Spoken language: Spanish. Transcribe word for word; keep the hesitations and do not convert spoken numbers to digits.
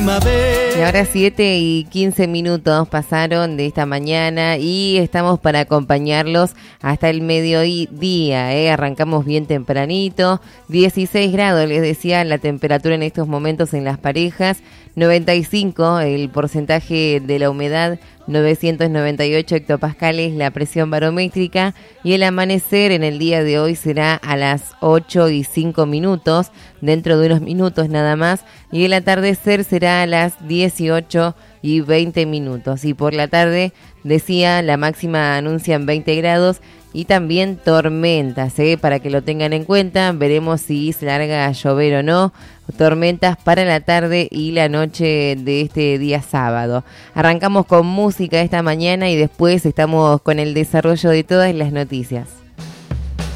primavera. Y ahora siete y quince minutos pasaron de esta mañana y estamos para acompañarlos hasta el mediodía, ¿eh? Arrancamos bien tempranito, dieciséis grados, les decía, la temperatura en estos momentos en Las Parejas, noventa y cinco el porcentaje de la humedad, novecientos noventa y ocho hectopascales la presión barométrica, y el amanecer en el día de hoy será a las ocho y cinco minutos, dentro de unos minutos nada más, y el atardecer será a las dieciocho y veinte minutos. Y por la tarde, decía, la máxima anuncian veinte grados y también tormentas, ¿eh? Para que lo tengan en cuenta. Veremos si se larga a llover o no. Tormentas para la tarde y la noche de este día sábado. Arrancamos con música esta mañana y después estamos con el desarrollo de todas las noticias.